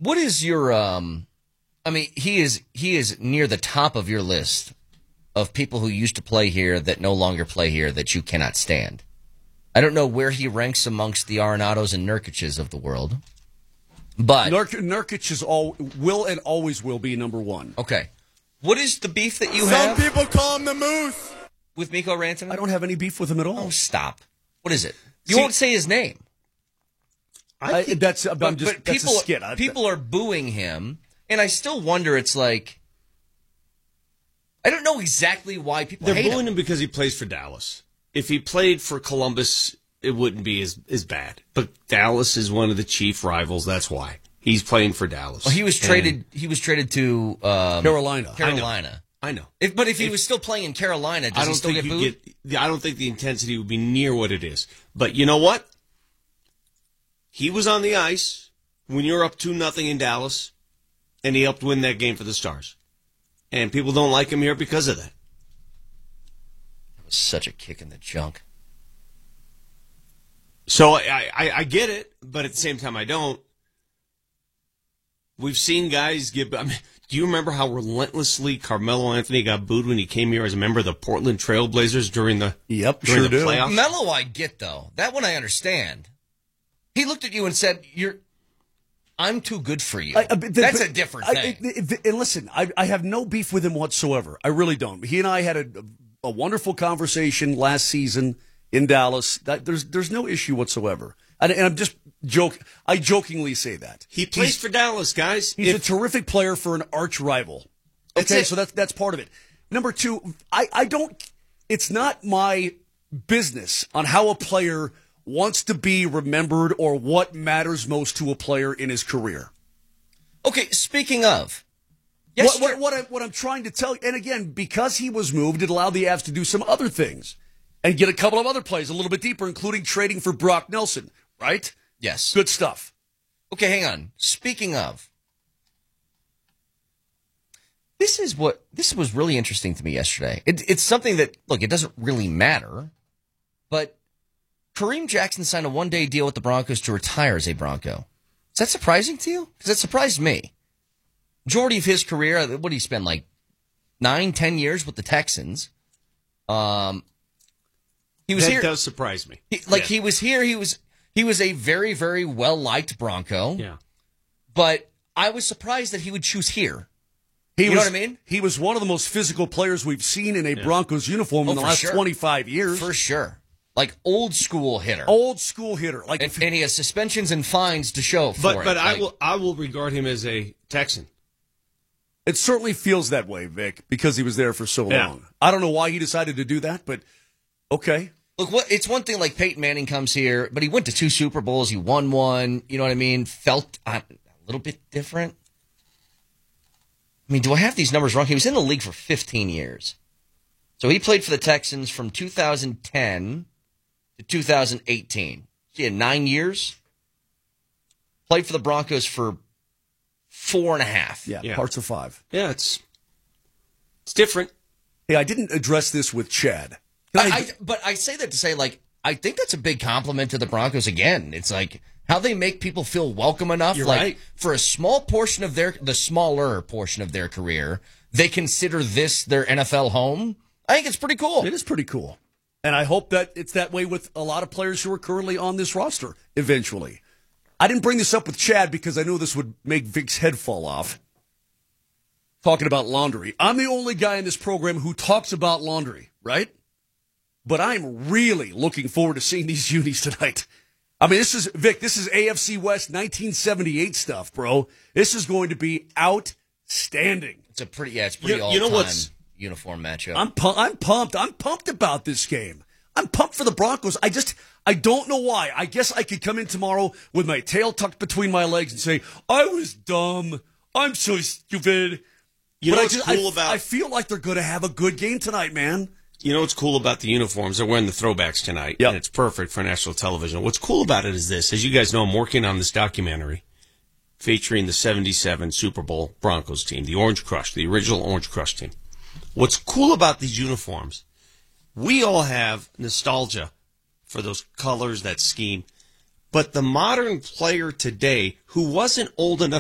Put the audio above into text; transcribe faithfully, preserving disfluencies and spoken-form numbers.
what is your, um, I mean, he is he is near the top of your list of people who used to play here that no longer play here that you cannot stand. I don't know where he ranks amongst the Arenados and Nurkic's of the world, but Nurk- Nurkic is all will and always will be number one. Okay, what is the beef that you Some have? Some people call him the Moose. With Mikko Rantanen? I don't have any beef with him at all. Oh, stop! What is it? You See, won't say his name. I think, I, that's I'm but, just but that's people a skit. I, people are booing him, and I still wonder. It's like I don't know exactly why people They're hate booing him. him because he plays for Dallas. If he played for Columbus, it wouldn't be as, as bad. But Dallas is one of the chief rivals. That's why he's playing for Dallas. Well, he was traded. And he was traded to um, Carolina. Carolina. I know. I know. If, but if he if, was still playing in Carolina, does I don't he still think get you booed? Get, I don't think the intensity would be near what it is. But you know what? He was on the ice when you're up two nothing in Dallas, and he helped win that game for the Stars. And people don't like him here because of that. That was such a kick in the junk. So I, I, I get it, but at the same time I don't. We've seen guys get. I mean, do you remember how relentlessly Carmelo Anthony got booed when he came here as a member of the Portland Trail Blazers during the yep during sure the do. playoffs? Melo, I get though. That one I understand. He looked at you and said, "You're, I'm too good for you." I, I, the, That's but, a different I, thing. I, I, and listen, I, I have no beef with him whatsoever. I really don't. He and I had a, a wonderful conversation last season in Dallas. That, there's there's no issue whatsoever. And, and I'm just joke. I jokingly say that He plays he's, for Dallas, guys. He's If, a terrific player for an arch rival. Okay, so that's that's part of it. Number two, I, I don't. It's not my business on how a player wants to be remembered or what matters most to a player in his career. Okay, speaking of, What, what, what, I, what I'm trying to tell you, and again, because he was moved, it allowed the Avs to do some other things and get a couple of other plays a little bit deeper, including trading for Brock Nelson, right? Yes. Good stuff. Okay, hang on. Speaking of, this is what this was really interesting to me yesterday. It, it's something that, look, it doesn't really matter, but Kareem Jackson signed a one-day deal with the Broncos to retire as a Bronco. Is that surprising to you? Because it surprised me. Majority of his career, what did he spend, like nine, ten years with the Texans? Um, he was that here. does surprise me. He, like yeah. he was here. He was he was a very, very well-liked Bronco. Yeah. But I was surprised that he would choose here. He you was, know what I mean? He was one of the most physical players we've seen in a Yeah. Broncos uniform Oh, in the for last sure. twenty-five years. For sure. Like old school hitter. Old school hitter. Like, And, and he has suspensions and fines to show for But it. but I Like, will I will regard him as a Texan. it certainly feels that way, Vic, because he was there for so Yeah. long. I don't know why he decided to do that, but okay. Look, what, it's one thing like Peyton Manning comes here, but he went to two Super Bowls. He won one. You know what I mean? Felt uh, a little bit different. I mean, do I have these numbers wrong? He was in the league for fifteen years. So he played for the Texans from two thousand ten to two thousand eighteen. He had nine years. Played for the Broncos for four and a half. Yeah, Yeah. parts of five. Yeah, it's it's different. Hey, I didn't address this with Chad. I, I, but I say that to say, like, I think that's a big compliment to the Broncos again. It's like how they make people feel welcome enough. You're like right. for a small portion of their, the smaller portion of their career, they consider this their N F L home. I think it's pretty cool. It is pretty cool. And I hope that it's that way with a lot of players who are currently on this roster eventually. I didn't bring this up with Chad because I knew this would make Vic's head fall off. Talking about laundry. I'm the only guy in this program who talks about laundry, right? But I'm really looking forward to seeing these unis tonight. I mean, this is, Vic, this is A F C West nineteen seventy-eight stuff, bro. This is going to be outstanding. It's a pretty, yeah, it's pretty You- all you know time what's- uniform matchup. I'm pu- I'm pumped. I'm pumped about this game. I'm pumped for the Broncos. I just, I don't know why. I guess I could come in tomorrow with my tail tucked between my legs and say, I was dumb. I'm so stupid. You But know I what's just- cool I, about I feel like they're going to have a good game tonight, man. You know what's cool about the uniforms? They're wearing the throwbacks tonight, Yep. and it's perfect for national television. What's cool about it is this. As you guys know, I'm working on this documentary featuring the seventy-seven Super Bowl Broncos team, the Orange Crush, the original Orange Crush team. What's cool about these uniforms, we all have nostalgia for those colors, that scheme. But the modern player today who wasn't old enough